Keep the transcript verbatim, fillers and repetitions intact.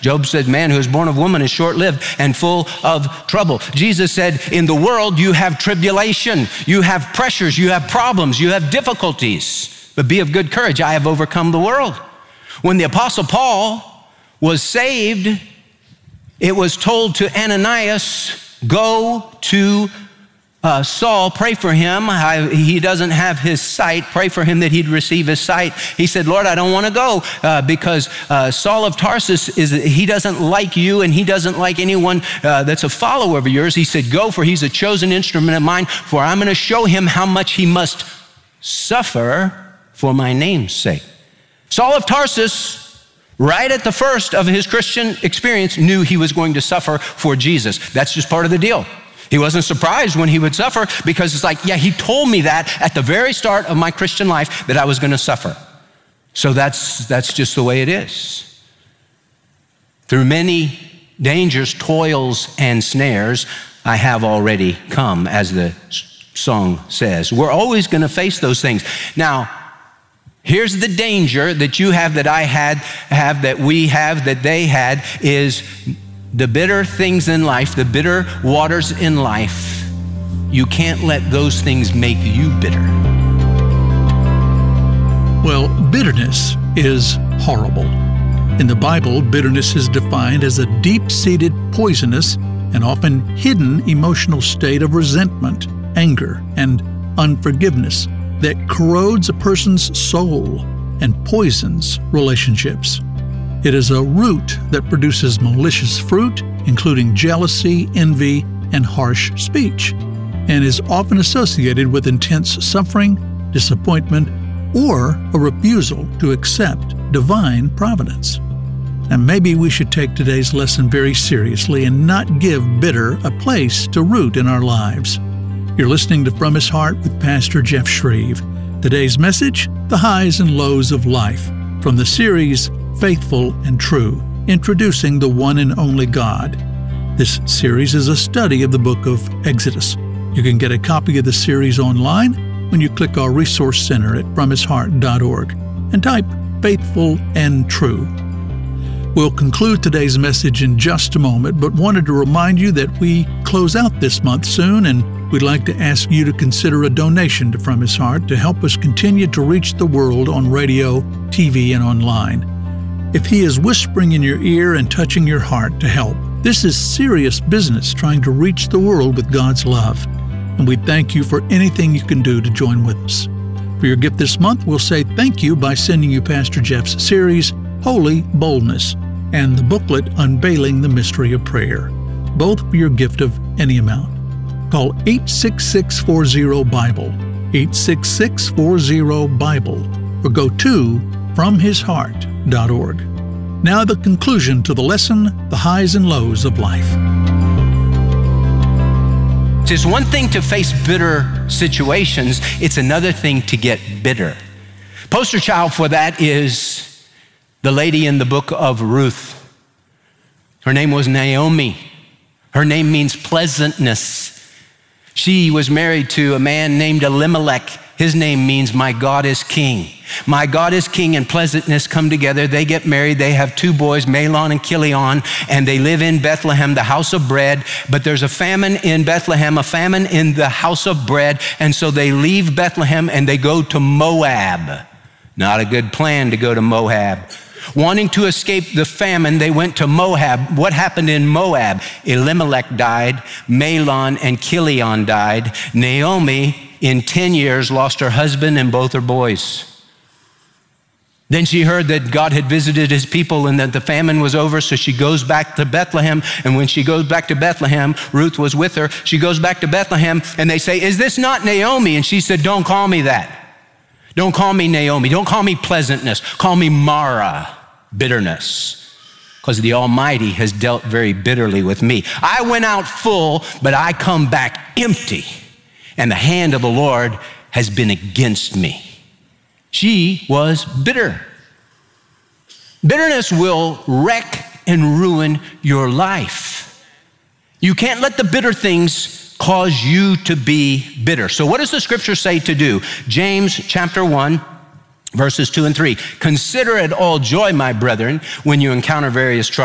Job said, man who is born of woman is short-lived and full of trouble. Jesus said, in the world you have tribulation, you have pressures, you have problems, you have difficulties, but be of good courage, I have overcome the world. When the Apostle Paul was saved, it was told to Ananias, go to Uh, Saul, pray for him. I, he doesn't have his sight. Pray for him that he'd receive his sight. He said, Lord, I don't want to go uh, because uh, Saul of Tarsus, is he doesn't like you and he doesn't like anyone uh, that's a follower of yours. He said, go, for he's a chosen instrument of mine, for I'm going to show him how much he must suffer for my name's sake. Saul of Tarsus, right at the first of his Christian experience, knew he was going to suffer for Jesus. That's just part of the deal. He wasn't surprised when he would suffer because it's like, yeah, he told me that at the very start of my Christian life that I was going to suffer. So that's, that's just the way it is. Through many dangers, toils, and snares, I have already come, as the song says. We're always going to face those things. Now, here's the danger that you have, that I had, have, that we have, that they had, is the bitter things in life, the bitter waters in life. You can't let those things make you bitter. Well, bitterness is horrible. In the Bible, bitterness is defined as a deep-seated, poisonous, and often hidden emotional state of resentment, anger, and unforgiveness that corrodes a person's soul and poisons relationships. It is a root that produces malicious fruit, including jealousy, envy, and harsh speech, and is often associated with intense suffering, disappointment, or a refusal to accept divine providence. And maybe we should take today's lesson very seriously and not give bitter a place to root in our lives. You're listening to From His Heart with Pastor Jeff Shreve. Today's message, the highs and lows of life, from the series Faithful and True, introducing the one and only God. This series is a study of the book of Exodus. You can get a copy of the series online when you click our resource center at from his heart dot org and type Faithful and True. We'll conclude today's message in just a moment, but wanted to remind you that we close out this month soon, and we'd like to ask you to consider a donation to From His Heart to help us continue to reach the world on radio, T V, and online. If He is whispering in your ear and touching your heart to help, this is serious business trying to reach the world with God's love. And we thank you for anything you can do to join with us. For your gift this month, we'll say thank you by sending you Pastor Jeff's series, Holy Boldness, and the booklet Unveiling the Mystery of Prayer, both for your gift of any amount. Call eight six six, four zero, Bible, eight six six, four zero, Bible, or go to from his heart dot org. Now the conclusion to the lesson, the highs and lows of life. It's one thing to face bitter situations, it's another thing to get bitter. Poster child for that is the lady in the book of Ruth. Her name was Naomi. Her name means pleasantness. She was married to a man named Elimelech. His name means my God is king. My God is king and pleasantness come together. They get married. They have two boys, Mahlon and Chilion, and they live in Bethlehem, the house of bread. But there's a famine in Bethlehem, a famine in the house of bread. And so they leave Bethlehem and they go to Moab. Not a good plan to go to Moab. Wanting to escape the famine, they went to Moab. What happened in Moab? Elimelech died, Mahlon and Chilion died. Naomi, in ten years, lost her husband and both her boys. Then she heard that God had visited his people and that the famine was over, so she goes back to Bethlehem. And when she goes back to Bethlehem, Ruth was with her. She goes back to Bethlehem and they say, is this not Naomi? And she said, don't call me that. Don't call me Naomi. Don't call me pleasantness. Call me Mara, bitterness, because the Almighty has dealt very bitterly with me. I went out full, but I come back empty, and the hand of the Lord has been against me. She was bitter. Bitterness will wreck and ruin your life. You can't let the bitter things cause you to be bitter. So what does the scripture say to do? James chapter one, verses two and three. Consider it all joy, my brethren, when you encounter various trials.